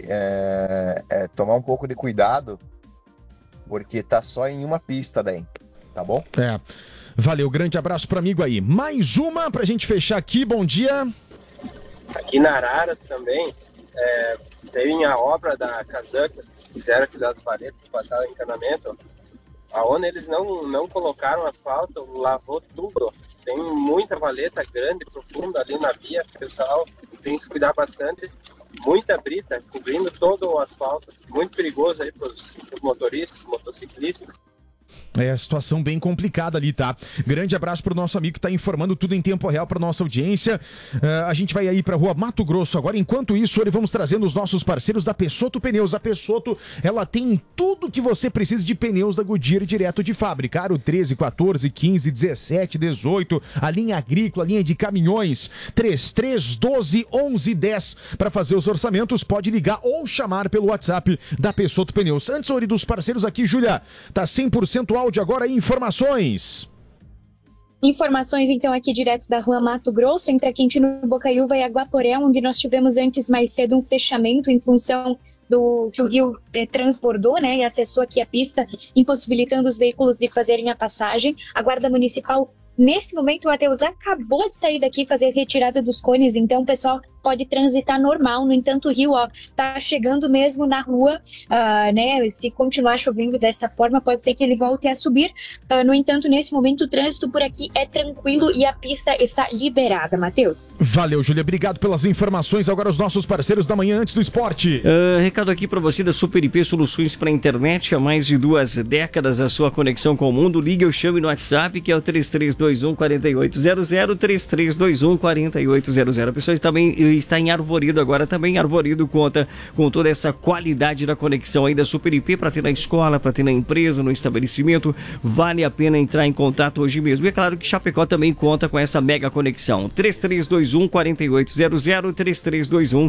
tomar um pouco de cuidado, porque tá só em uma pista daí, tá bom? Valeu, grande abraço pro amigo aí. Mais uma pra gente fechar aqui, bom dia. Aqui na Araras também, tem a obra da Casan, que eles fizeram aqui das varetas que passaram em encanamento, aonde eles não colocaram asfalto, lavou tudo. Tem muita valeta grande, profunda ali na via, o pessoal tem que se cuidar bastante. Muita brita cobrindo todo o asfalto, muito perigoso aí para os motoristas, motociclistas. Situação bem complicada ali, tá? Grande abraço pro nosso amigo que tá informando tudo em tempo real pra nossa audiência. A gente vai aí pra rua Mato Grosso agora. Enquanto isso, vamos trazendo os nossos parceiros da Pessotto Pneus. A Pessotto, ela tem tudo que você precisa de pneus da Goodyear direto de fábrica. Aro 13, 14, 15, 17, 18, a linha agrícola, a linha de caminhões. 3312 1110. Para fazer os orçamentos, pode ligar ou chamar pelo WhatsApp da Pessotto Pneus. Antes, Ori, dos parceiros aqui, Júlia, tá 100% áudio agora, informações. Informações, então, aqui direto da rua Mato Grosso, entre a Quintino Bocaiúva e Aguaporé, onde nós tivemos antes mais cedo um fechamento em função do que o rio transbordou, né, e acessou aqui a pista, impossibilitando os veículos de fazerem a passagem. A Guarda Municipal, nesse momento, o Matheus acabou de sair daqui fazer a retirada dos cones, então o pessoal pode transitar normal. No entanto, o rio tá chegando mesmo na rua, né? Se continuar chovendo desta forma, pode ser que ele volte a subir. No entanto, nesse momento, o trânsito por aqui é tranquilo e a pista está liberada, Matheus. Valeu, Júlia. Obrigado pelas informações. Agora os nossos parceiros da manhã antes do esporte. Recado aqui para você da Super IP Soluções para a Internet. Há mais de 2 décadas a sua conexão com o mundo. Ligue ou chame no WhatsApp, que é o 3321-4800, 3321-4800. Pessoas também está em Arvoredo agora, também Arvoredo conta com toda essa qualidade da conexão aí da Super IP para ter na escola, para ter na empresa, no estabelecimento. Vale a pena entrar em contato hoje mesmo. E é claro que Chapecó também conta com essa mega conexão. 3321-4800,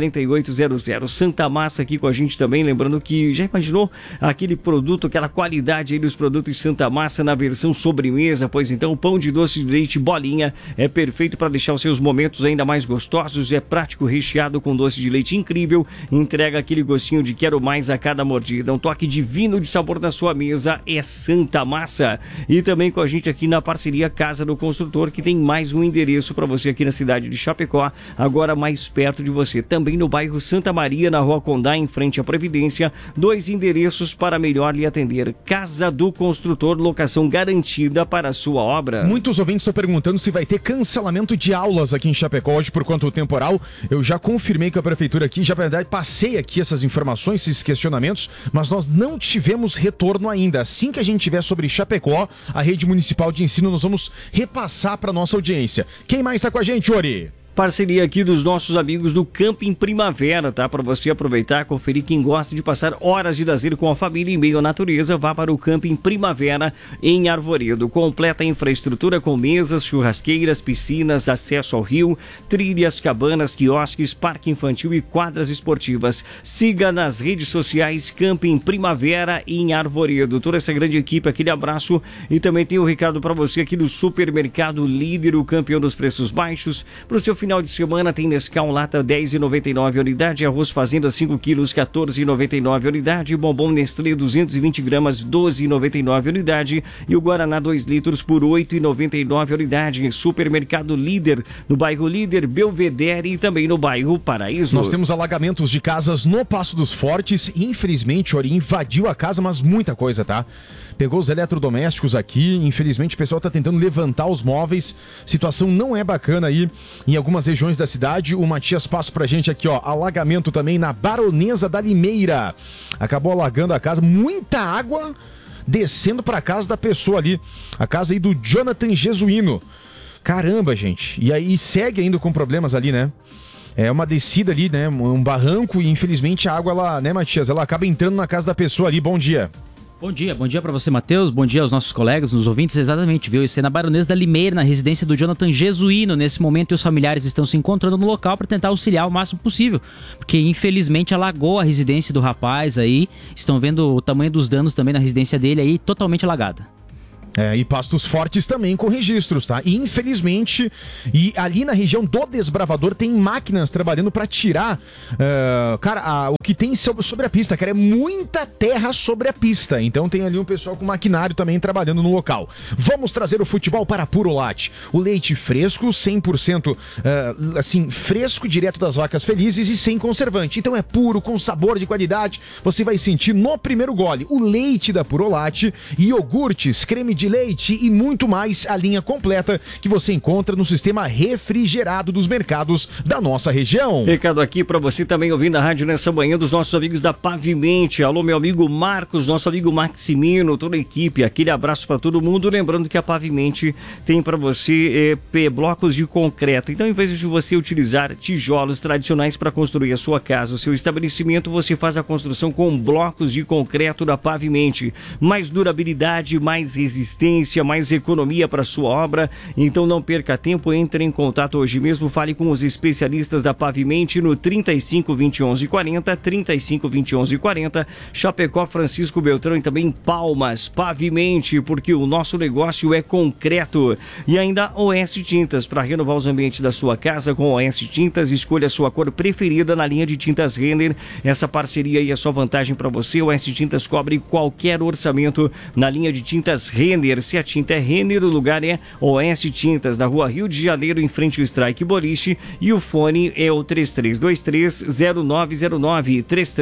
3321-4800. Santa Massa aqui com a gente também, lembrando que já imaginou aquele produto, aquela qualidade aí dos produtos Santa Massa na versão sobremesa? Pois então, o pão de doce de leite bolinha é perfeito para deixar os seus momentos ainda mais gostosos. É prático, recheado com doce de leite incrível, entrega aquele gostinho de quero mais a cada mordida. Um toque divino de sabor na sua mesa é Santa Massa. E também com a gente aqui na parceria Casa do Construtor, que tem mais um endereço para você aqui na cidade de Chapecó, agora mais perto de você. Também no bairro Santa Maria, na rua Condá, em frente à Previdência. 2 endereços para melhor lhe atender. Casa do Construtor, locação garantida para a sua obra. Muitos ouvintes estão perguntando se vai ter cancelamento de aulas aqui em Chapecó hoje por conta do temporal. Eu já confirmei com a prefeitura aqui, já na verdade passei aqui essas informações, esses questionamentos, mas nós não tivemos retorno ainda. Assim que a gente tiver sobre Chapecó, a rede municipal de ensino, nós vamos repassar para nossa audiência. Quem mais está com a gente, Ori? Parceria aqui dos nossos amigos do Camping Primavera, tá? Para você aproveitar, conferir. Quem gosta de passar horas de lazer com a família em meio à natureza, vá para o Camping Primavera em Arvoredo. Completa infraestrutura com mesas, churrasqueiras, piscinas, acesso ao rio, trilhas, cabanas, quiosques, parque infantil e quadras esportivas. Siga nas redes sociais Camping Primavera em Arvoredo. Toda essa grande equipe, aquele abraço. E também tem um recado para você aqui do Supermercado Líder, o campeão dos preços baixos. Para o seu final de semana tem Nescau lata 10,99 unidade, arroz fazenda 5 quilos 14,99 unidade, bombom Nestlé 220 gramas 12,99 unidade e o Guaraná 2 litros por 8,99 unidade. Supermercado Líder, no bairro Líder, Belvedere e também no bairro Paraíso. Nós temos alagamentos de casas no Passo dos Fortes. Infelizmente, Ori, invadiu a casa, mas muita coisa, tá? Pegou os eletrodomésticos aqui, infelizmente o pessoal está tentando levantar os móveis, situação não é bacana aí em algumas regiões da cidade. O Matias passa pra gente aqui, ó, alagamento também na Baronesa da Limeira, acabou alagando a casa, muita água descendo pra casa da pessoa ali, a casa aí do Jonathan Jesuíno. Caramba, gente, e aí segue ainda com problemas ali, né? É uma descida ali, né, um barranco e infelizmente a água, ela, né, Matias, ela acaba entrando na casa da pessoa ali. Bom dia. Bom dia para você, Matheus, bom dia aos nossos colegas, nos ouvintes, exatamente, viu? Isso é na Baronesa da Limeira, na residência do Jonathan Jesuíno. Nesse momento, os familiares estão se encontrando no local para tentar auxiliar o máximo possível, porque infelizmente alagou a residência do rapaz aí, estão vendo o tamanho dos danos também na residência dele aí, totalmente alagada. E Pastos Fortes também com registros, tá? E infelizmente, e ali na região do Desbravador tem máquinas trabalhando pra tirar, o que tem sobre a pista, cara, é muita terra sobre a pista. Então tem ali um pessoal com maquinário também trabalhando no local. Vamos trazer o futebol para Puro Latte. O leite fresco, 100% fresco, direto das vacas felizes e sem conservante. Então é puro, com sabor de qualidade. Você vai sentir no primeiro gole o leite da Puro Latte, iogurtes, creme de leite e muito mais, a linha completa que você encontra no sistema refrigerado dos mercados da nossa região. Recado aqui para você também ouvindo a rádio nessa manhã dos nossos amigos da Pavimente. Alô, meu amigo Marcos, nosso amigo Maximino, toda a equipe, aquele abraço para todo mundo. Lembrando que a Pavimente tem para você blocos de concreto. Então, em vez de você utilizar tijolos tradicionais para construir a sua casa, o seu estabelecimento, você faz a construção com blocos de concreto da Pavimente. Mais durabilidade, mais resistência, mais economia para sua obra. Então não perca tempo, entre em contato hoje mesmo, fale com os especialistas da Pavimente no 35 20 11 40, 35 20 11 40, Chapecó, Francisco Beltrão e também Palmas. Pavimente, porque o nosso negócio é concreto. E ainda OS Tintas, para renovar os ambientes da sua casa com OS Tintas, escolha a sua cor preferida na linha de tintas Renner. Essa parceria aí é só vantagem para você. OS Tintas cobre qualquer orçamento na linha de tintas Renner. Se a tinta é Renner, o lugar é OS Tintas, na rua Rio de Janeiro, em frente ao Strike Boliche, e o fone é o 3323-0909,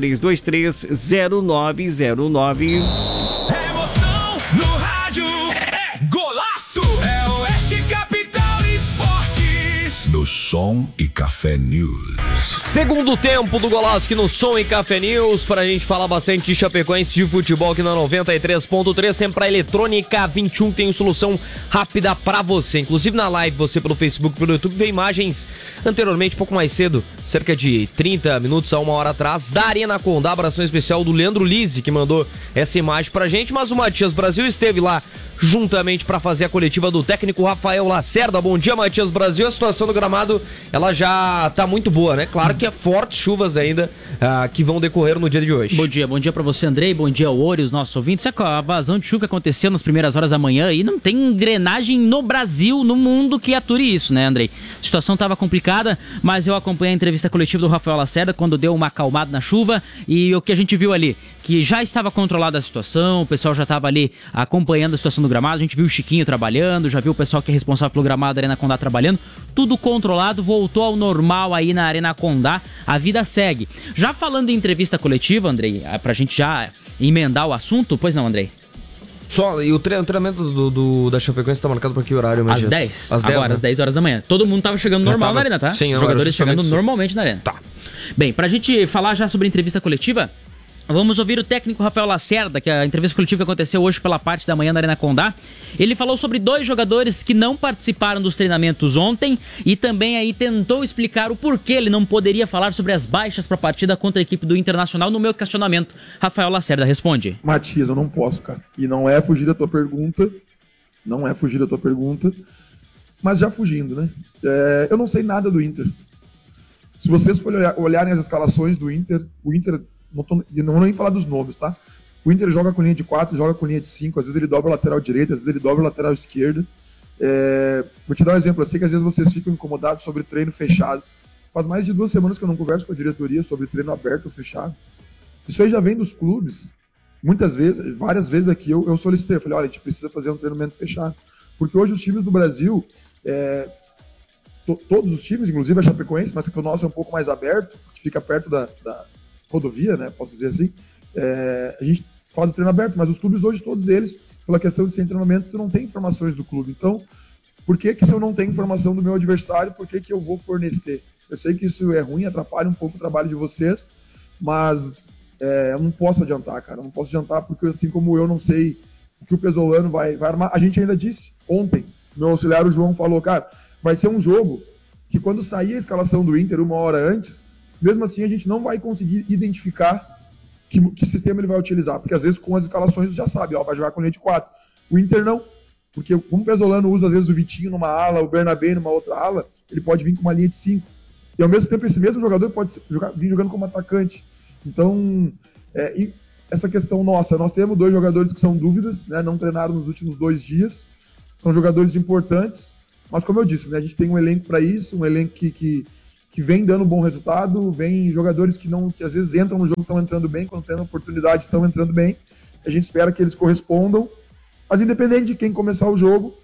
3323-0909. Emoção no rádio, golaço, é Oeste Capital Esportes. No Som e Café News. Segundo tempo do Golaço aqui no Som e Café News, para a gente falar bastante de Chapecoense de futebol aqui na 93.3, sempre a Eletrônica 21 tem solução rápida para você. Inclusive na live, você pelo Facebook, pelo YouTube, vê imagens anteriormente, pouco mais cedo, cerca de 30 minutos a 1 hora atrás, da Arena Condá, abração especial do Leandro Lise, que mandou essa imagem pra gente, mas o Matias Brasil esteve lá juntamente para fazer a coletiva do técnico Rafael Lacerda. Bom dia, Matias Brasil. A situação do gramado, ela já tá muito boa, né? Claro que é fortes chuvas ainda que vão decorrer no dia de hoje. Bom dia para você, Andrei. Bom dia ao Ori, os nossos ouvintes. A vazão de chuva que aconteceu nas primeiras horas da manhã e não tem drenagem no Brasil, no mundo que ature isso, né, Andrei? A situação tava complicada, mas eu acompanhei a entrevista coletiva do Rafael Lacerda quando deu uma acalmada na chuva e o que a gente viu ali, que já estava controlada a situação, o pessoal já estava ali acompanhando a situação do gramado, a gente viu o Chiquinho trabalhando, já viu o pessoal que é responsável pelo gramado da Arena Condá trabalhando, tudo controlado, voltou ao normal aí na Arena Condá, a vida segue. Já falando em entrevista coletiva, Andrei, pra gente já emendar o assunto, pois não, Andrei? Só, e o treinamento da Chapecoense tá marcado pra que horário, Às 10. Agora, às 10 horas da manhã. Todo mundo tava chegando normal na Arena, tá? Sim, os jogadores chegando normalmente na Arena. Tá. Bem, pra gente falar já sobre a entrevista coletiva, vamos ouvir o técnico Rafael Lacerda, que a entrevista coletiva que aconteceu hoje pela parte da manhã na Arena Condá. Ele falou sobre 2 jogadores que não participaram dos treinamentos ontem e também aí tentou explicar o porquê ele não poderia falar sobre as baixas para a partida contra a equipe do Internacional. No meu questionamento, Rafael Lacerda responde. Matias, eu não posso, cara. E não é fugir da tua pergunta, mas já fugindo, né? Eu não sei nada do Inter. Se vocês forem olharem as escalações do Inter, o Inter... Não vou nem falar dos nomes, tá? O Inter joga com linha de 4, joga com linha de 5, às vezes ele dobra a lateral direita, às vezes ele dobra a lateral esquerda. Vou te dar um exemplo, eu sei que às vezes vocês ficam incomodados sobre treino fechado. Faz mais de 2 semanas que eu não converso com a diretoria sobre treino aberto ou fechado. Isso aí já vem dos clubes. Várias vezes aqui eu solicitei, eu falei, olha, a gente precisa fazer um treinamento fechado. Porque hoje os times do Brasil, todos os times, inclusive a Chapecoense, mas que o nosso é um pouco mais aberto, que fica perto da rodovia, né, posso dizer assim, a gente faz o treino aberto, mas os clubes hoje, todos eles, pela questão de ser treinamento, tu não tem informações do clube. Então, por que se eu não tenho informação do meu adversário, por que eu vou fornecer? Eu sei que isso é ruim, atrapalha um pouco o trabalho de vocês, mas eu não posso adiantar, cara. Eu não posso adiantar porque, assim como eu não sei o que o Pesolano vai armar, a gente ainda disse ontem, meu auxiliar, o João, falou, cara, vai ser um jogo que quando sair a escalação do Inter 1 hora antes, mesmo assim a gente não vai conseguir identificar que sistema ele vai utilizar, porque às vezes com as escalações você já sabe, vai jogar com linha de 4. O Inter não, porque como o Pesolano usa às vezes o Vitinho numa ala, o Bernabé numa outra ala, ele pode vir com uma linha de 5. E ao mesmo tempo esse mesmo jogador pode vir jogando como atacante. Então, essa questão nossa. Nós temos 2 jogadores que são dúvidas, né? Não treinaram nos últimos 2 dias. São jogadores importantes, mas como eu disse, né? A gente tem um elenco para isso, um elenco que vem dando bom resultado, vem jogadores que às vezes entram no jogo, estão entrando bem, quando tem oportunidade estão entrando bem. A gente espera que eles correspondam, mas independente de quem começar o jogo,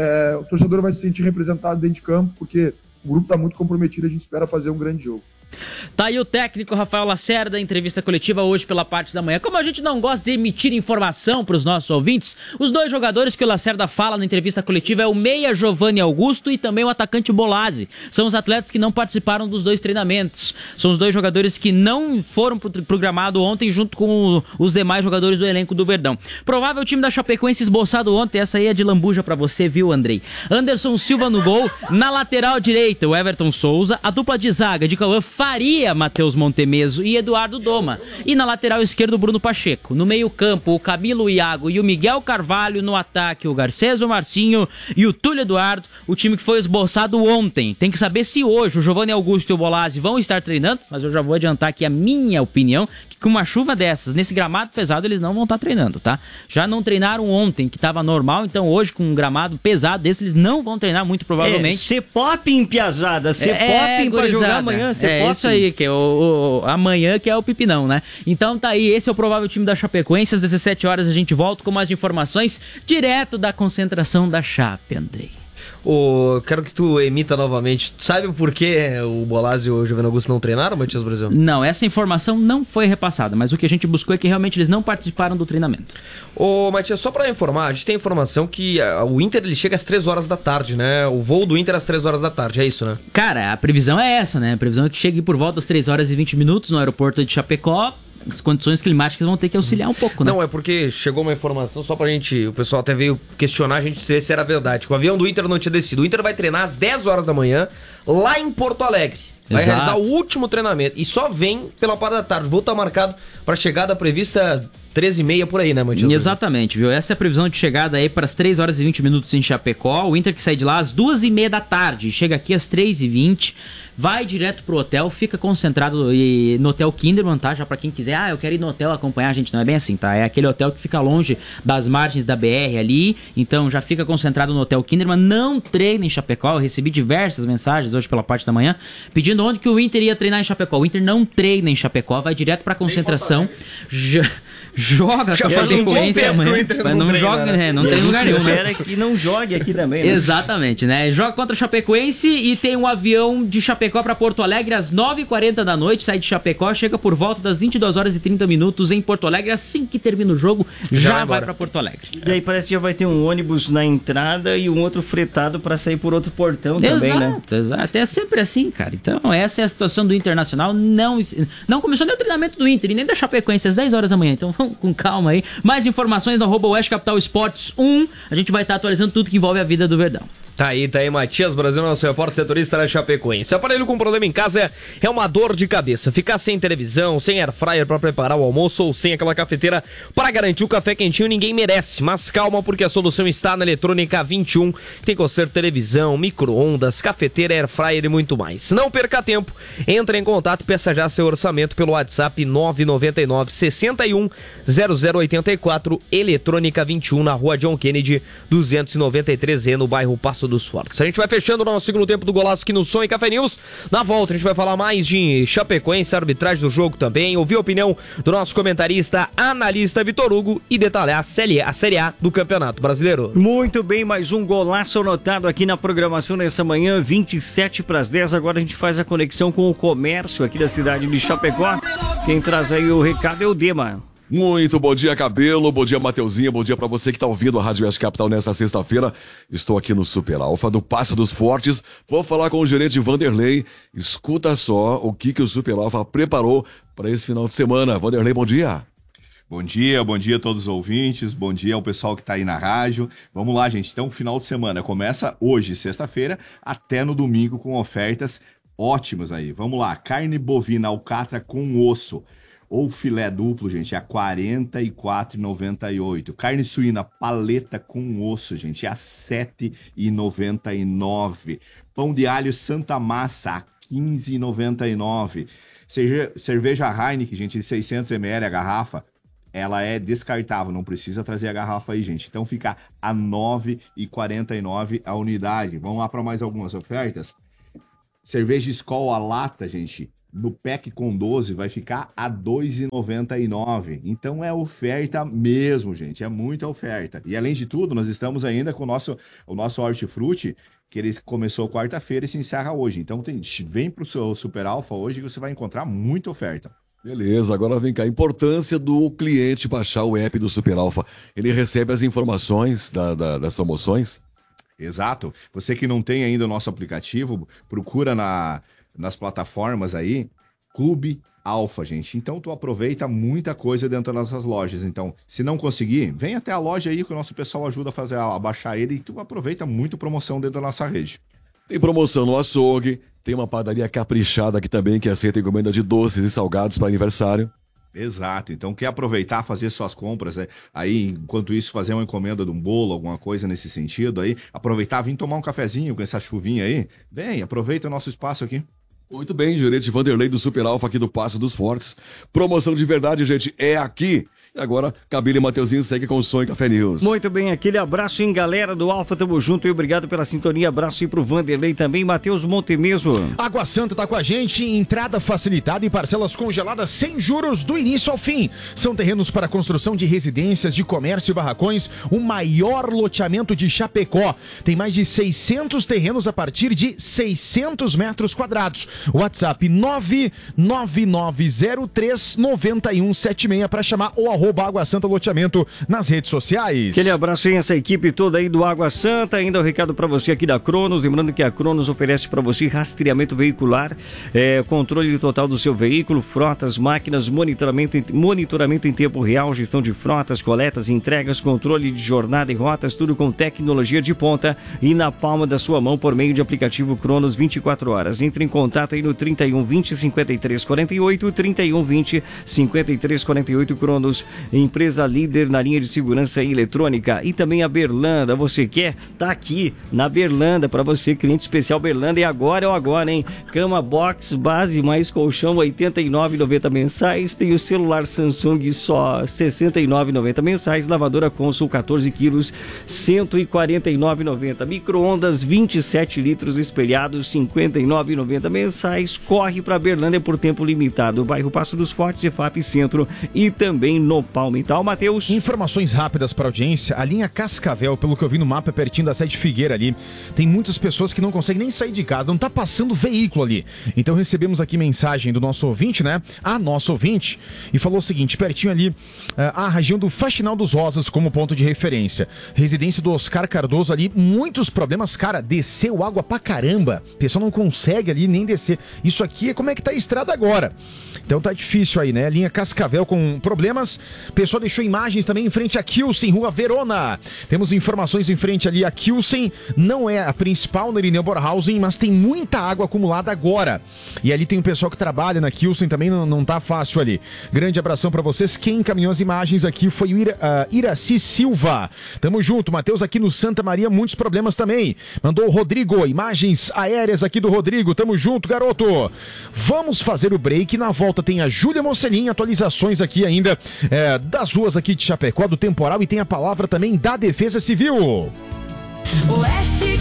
o torcedor vai se sentir representado dentro de campo, porque o grupo está muito comprometido, a gente espera fazer um grande jogo. Tá aí o técnico Rafael Lacerda, entrevista coletiva hoje pela parte da manhã. Como a gente não gosta de emitir informação para os nossos ouvintes, os 2 jogadores que o Lacerda fala na entrevista coletiva é o meia Giovanni Augusto e também o atacante Bolazzi. São os atletas que não participaram dos 2 treinamentos. São os 2 jogadores que não foram programados ontem junto com os demais jogadores do elenco do Verdão. Provável time da Chapecoense esboçado ontem, essa aí é de lambuja para você, viu, Andrei? Anderson Silva no gol, na lateral direita o Everton Souza, a dupla de zaga de Cauã Faria, Matheus Montemeso e Eduardo Doma. E na lateral esquerda, o Bruno Pacheco. No meio-campo, o Camilo Iago e o Miguel Carvalho. No ataque, o Garcês, o Marcinho e o Túlio Eduardo. O time que foi esboçado ontem. Tem que saber se hoje o Giovanni Augusto e o Bolazzi vão estar treinando, mas eu já vou adiantar aqui a minha opinião, que com uma chuva dessas, nesse gramado pesado, eles não vão estar treinando, tá? Já não treinaram ontem, que estava normal, então hoje com um gramado pesado desse, eles não vão treinar muito provavelmente. Cepopem, piazada, cepopem pra jogar amanhã, cepopem. Isso aí, que é amanhã que é o pipinão, né? Então tá aí, esse é o provável time da Chapecoense. Às 17 horas a gente volta com mais informações direto da concentração da Chape, Andrei. Quero que tu emita novamente. Tu sabe por que o Bolazzi e o Giovanni Augusto não treinaram, Matias Brasil? Não, essa informação não foi repassada, mas o que a gente buscou é que realmente eles não participaram do treinamento. Ô, Matias, só pra informar, a gente tem informação que o Inter ele chega às 3 horas da tarde, né? O voo do Inter às 3 horas da tarde, é isso, né? Cara, a previsão é essa, né? A previsão é que chegue por volta das 3 horas e 20 minutos no aeroporto de Chapecó. As condições climáticas vão ter que auxiliar um pouco, né? Não, é porque chegou uma informação só pra gente... O pessoal até veio questionar a gente se era verdade. Que o avião do Inter não tinha descido. O Inter vai treinar às 10 horas da manhã lá em Porto Alegre. Vai realizar o último treinamento. E só vem pela parte da tarde. O voo tá marcado pra chegada prevista 13h30 por aí, né, Matias? Exatamente, viu? Essa é a previsão de chegada aí para as 3 horas e 20 minutos em Chapecó. O Inter que sai de lá às 2h30 da tarde. Chega aqui às 3h20. Vai direto pro hotel, fica concentrado no Hotel Kinderman, tá? Já pra quem quiser, eu quero ir no hotel acompanhar a gente. Não é bem assim, tá? É aquele hotel que fica longe das margens da BR ali. Então já fica concentrado no Hotel Kinderman. Não treina em Chapecó. Eu recebi diversas mensagens hoje pela parte da manhã pedindo onde que o Inter ia treinar em Chapecó. O Inter não treina em Chapecó, vai direto pra concentração. Joga com a Chapecoense amanhã. Mas não joga, né? Não tem lugar nenhum, né? Espera que não jogue aqui também, né? Exatamente, né? Joga contra a Chapecoense e tem um avião de Chapecó para Porto Alegre às 9h40 da noite, sai de Chapecó, chega por volta das 22 horas e 30 minutos em Porto Alegre. Assim que termina o jogo, já vai para Porto Alegre. E aí parece que já vai ter um ônibus na entrada e um outro fretado para sair por outro portão também, né? Exato, é sempre assim, cara. Então essa é a situação do Internacional. Não começou nem o treinamento do Inter e nem da Chapecoense às 10 horas da manhã, então vamos com calma aí. Mais informações no @Oeste Capital Esportes 1. A gente vai estar atualizando tudo que envolve a vida do Verdão. Tá aí, Matias Brasil, nosso repórter setorista da Chapecoense. Aparelho com problema em casa é uma dor de cabeça. Ficar sem televisão, sem air fryer para preparar o almoço ou sem aquela cafeteira para garantir o café quentinho, ninguém merece. Mas calma, porque a solução está na Eletrônica 21, que tem conserto televisão, micro-ondas, cafeteira, air fryer e muito mais. Não perca tempo, entre em contato e peça já seu orçamento pelo WhatsApp 999 61 0084, Eletrônica 21, na Rua John Kennedy 293E, no bairro Passo dos Fortes. A gente vai fechando o nosso segundo tempo do Golaço aqui no Som e Café News. Na volta a gente vai falar mais de Chapecoense, arbitragem do jogo também, ouvir a opinião do nosso comentarista, analista Vitor Hugo e detalhar a Série A do Campeonato Brasileiro. Muito bem, mais um golaço anotado aqui na programação nessa manhã, 27 para as 10. Agora a gente faz a conexão com o comércio aqui da cidade de Chapecó. Quem traz aí o recado é o Dema. Muito bom dia, Cabelo, bom dia, Mateuzinha, bom dia pra você que tá ouvindo a Rádio Oeste Capital nessa sexta-feira. Estou aqui no Super Alfa do Passo dos Fortes, vou falar com o gerente Vanderlei. Escuta só o que o Super Alfa preparou para esse final de semana. Vanderlei, bom dia. Bom dia a todos os ouvintes, bom dia ao pessoal que tá aí na rádio. Vamos lá, gente, então final de semana começa hoje, sexta-feira, até no domingo com ofertas ótimas aí. Vamos lá, carne bovina alcatra com osso ou filé duplo, gente, é R$ 44,98. Carne suína paleta com osso, gente, é R$ 7,99. Pão de alho Santa Massa, a R$ 15,99. Cerveja Heineken, gente, de 600 ml a garrafa, ela é descartável, não precisa trazer a garrafa aí, gente. Então fica a R$ 9,49 a unidade. Vamos lá para mais algumas ofertas. Cerveja Skol a lata, gente, no pack com 12 vai ficar a R$ 2,99. Então é oferta mesmo, gente, é muita oferta. E além de tudo, nós estamos ainda com o nosso Hortifruti, que ele começou quarta-feira e se encerra hoje. Então vem pro seu Super Alfa hoje que você vai encontrar muita oferta. Beleza, agora vem cá. A importância do cliente baixar o app do Super Alfa. Ele recebe as informações das promoções? Exato. Você que não tem ainda o nosso aplicativo, procura nas plataformas aí, Clube Alfa, gente. Então tu aproveita muita coisa dentro das nossas lojas. Então, se não conseguir, vem até a loja aí que o nosso pessoal ajuda a baixar ele e tu aproveita muito promoção dentro da nossa rede. Tem promoção no açougue, tem uma padaria caprichada aqui também que aceita encomenda de doces e salgados para aniversário. Exato, então quer aproveitar, fazer suas compras, aí enquanto isso fazer uma encomenda de um bolo, alguma coisa nesse sentido aí, aproveitar, vir tomar um cafezinho com essa chuvinha aí, vem, aproveita o nosso espaço aqui. Muito bem, gerente Vanderlei do Super Alfa aqui do Passo dos Fortes. Promoção de verdade, gente, é aqui. E agora, Cabelo e Mateuzinho segue com o Som e Café News. Muito bem, aquele abraço em galera do Alfa, tamo junto e obrigado pela sintonia. Abraço aí pro Vanderlei também, Matheus Montemeso. Água Santa tá com a gente, entrada facilitada e parcelas congeladas sem juros do início ao fim. São terrenos para construção de residências, de comércio e barracões, o maior loteamento de Chapecó. Tem mais de 600 terrenos a partir de 600 metros quadrados. WhatsApp 999039176 para chamar o @Água Santa Loteamento nas redes sociais. Aquele abraço aí, essa equipe toda aí do Água Santa. Ainda um recado para você aqui da Cronos. Lembrando que a Cronos oferece para você rastreamento veicular, controle total do seu veículo, frotas, máquinas, monitoramento em tempo real, gestão de frotas, coletas, entregas, controle de jornada e rotas, tudo com tecnologia de ponta e na palma da sua mão por meio de aplicativo Cronos 24 horas. Entre em contato aí no 31 20 53 48, 31 20 53 48 Cronos. Empresa líder na linha de segurança eletrônica. E também a Berlanda, você quer? Tá aqui na Berlanda, para você, cliente especial Berlanda. E agora é o agora, hein? Cama box, base mais colchão, R$ 89,90 mensais. Tem o celular Samsung só R$ 69,90 mensais. Lavadora Consul 14 quilos, R$ 149,90. Micro-ondas 27 litros espelhados, R$ 59,90 mensais. Corre para Berlândia por tempo limitado. Bairro Passo dos Fortes, EFAP Centro e também no Palmital. Matheus. Informações rápidas para audiência. A linha Cascavel, pelo que eu vi no mapa, é pertinho da sede Figueira ali. Tem muitas pessoas que não conseguem nem sair de casa, não tá passando veículo ali. Então recebemos aqui mensagem do nosso ouvinte, né? A nosso ouvinte, e falou o seguinte, pertinho ali, a região do Faxinal dos Rosas como ponto de referência. Residência do Oscar Cardoso ali, muitos problemas, cara, desceu água pra caramba. O pessoal não consegue ali nem descer. Isso aqui é como é que tá a estrada agora. Então tá difícil aí, né? Linha Cascavel com problemas. O pessoal deixou imagens também em frente a Kilsen, Rua Verona. Temos informações em frente ali a Kilsen. Não é a principal na Irineu Borhausen, mas tem muita água acumulada agora. E ali tem o pessoal que trabalha na Kilsen também, não tá fácil ali. Grande abração pra vocês. Quem encaminhou as imagens aqui foi o Iraci Silva. Tamo junto, Matheus, aqui no Santa Maria, muitos problemas também. Mandou o Rodrigo, imagens aéreas aqui do Rodrigo. Tamo junto, garoto. Vamos fazer o break. Na volta tem a Júlia Mocelin, atualizações aqui ainda das ruas aqui de Chapecó, do temporal, e tem a palavra também da Defesa Civil. Oeste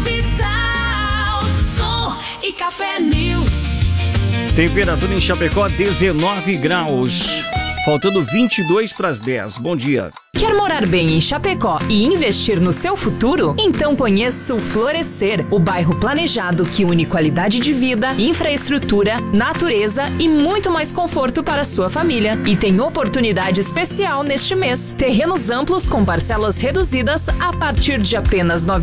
Capital, Som e Café News. Temperatura em Chapecó 19 graus. Faltando 22 para as 10. Bom dia. Quer morar bem em Chapecó e investir no seu futuro? Então conheça o Florescer, o bairro planejado que une qualidade de vida, infraestrutura, natureza e muito mais conforto para a sua família. E tem oportunidade especial neste mês. Terrenos amplos com parcelas reduzidas a partir de apenas R$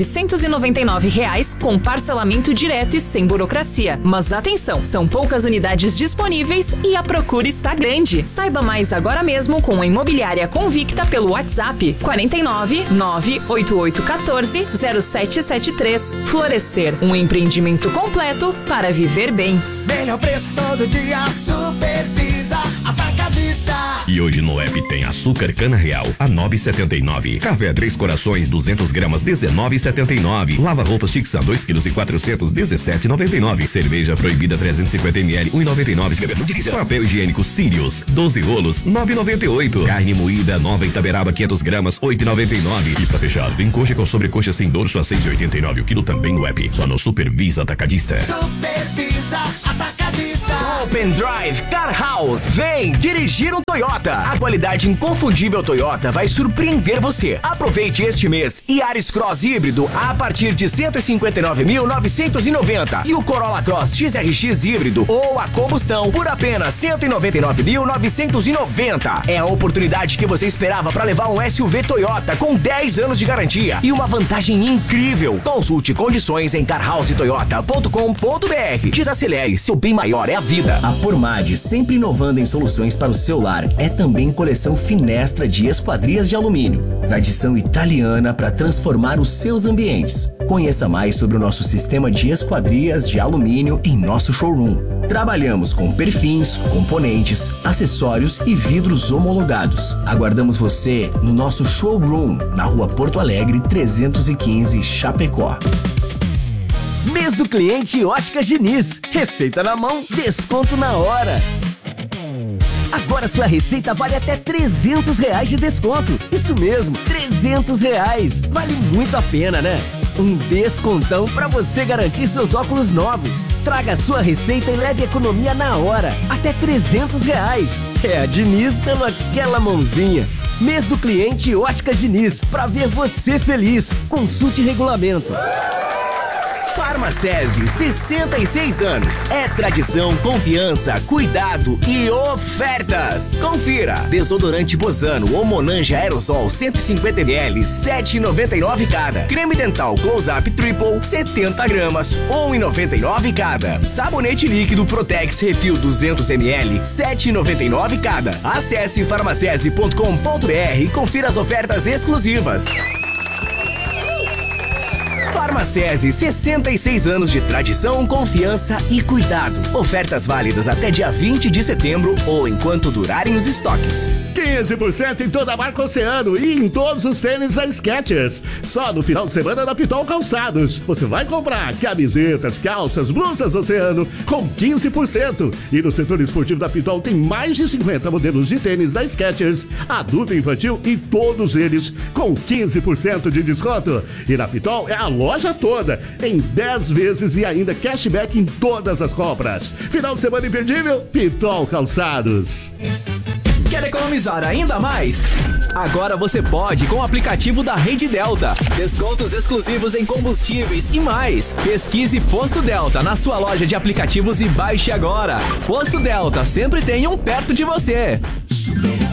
999 com parcelamento direto e sem burocracia. Mas atenção, são poucas unidades disponíveis e a procura está grande. Saiba mais agora mesmo com a Imobiliária Convicta pelo WhatsApp 49 98814 0773. Florescer, um empreendimento completo para viver bem. Melhor preço todo dia, Supervisa Atacadista. E hoje no app tem açúcar cana real a 9,79. Café 3 Corações 200 gramas 19,79. Lava roupas Tixan 2 kg e 400 17,99. Cerveja proibida 350 ml 1,99. Papel higiênico Sirius 12 rolos 9,98. Carne moída nova Itaberaba 500 gramas 8,99. E pra fechar, tem coxa com sobrecoxa sem dorso a 6,89 o quilo também no app. Só no Supervisa Atacadista. Supervisa Atacadista. Open Drive Car House. Vem dirigir um Toyota. A qualidade inconfundível Toyota vai surpreender você. Aproveite este mês Yaris Cross híbrido a partir de 159.990 e o Corolla Cross XRX híbrido ou a combustão por apenas 199.990. É a oportunidade que você esperava para levar um SUV Toyota com 10 anos de garantia e uma vantagem incrível. Consulte condições em carhousetoyota.com.br. Desacelere, seu bem maior é a vida. A Pormad, sempre inovando em soluções para o seu lar, é também coleção Finestra de esquadrias de alumínio. Tradição italiana para transformar os seus ambientes. Conheça mais sobre o nosso sistema de esquadrias de alumínio em nosso showroom. Trabalhamos com perfins, componentes, acessórios e vidros homologados. Aguardamos você no nosso showroom, na Rua Porto Alegre 315, Chapecó. Mês do cliente Óticas Diniz. Receita na mão, desconto na hora. Agora sua receita vale até R$300 de desconto. Isso mesmo, R$300. Vale muito a pena, né? Um descontão pra você garantir seus óculos novos. Traga sua receita e leve economia na hora. Até R$300. É a Diniz dando aquela mãozinha. Mês do cliente Óticas Diniz. Pra ver você feliz. Consulte regulamento. Farmacese, 66 anos. É tradição, confiança, cuidado e ofertas. Confira. Desodorante Bozano ou Monange Aerosol 150 ml, 7,99 cada. Creme dental Close Up Triple, 70 gramas, 1,99 cada. Sabonete líquido Protex Refil 200 ml, 7,99 cada. Acesse farmacese.com.br e confira as ofertas exclusivas. Farmacese, 66 anos de tradição, confiança e cuidado. Ofertas válidas até dia 20 de setembro ou enquanto durarem os estoques. 15% em toda a marca Oceano e em todos os tênis da Skechers. Só no final de semana da Pitol Calçados. Você vai comprar camisetas, calças, blusas Oceano com 15%. E no setor esportivo da Pitol tem mais de 50 modelos de tênis da Skechers, adulto e infantil e todos eles com 15% de desconto. E na Pitol é a loja toda, em 10 vezes e ainda cashback em todas as compras. Final de semana imperdível, Pitol Calçados. Quer economizar ainda mais? Agora você pode com o aplicativo da Rede Delta. Descontos exclusivos em combustíveis e mais. Pesquise Posto Delta na sua loja de aplicativos e baixe agora. Posto Delta, sempre tem um perto de você.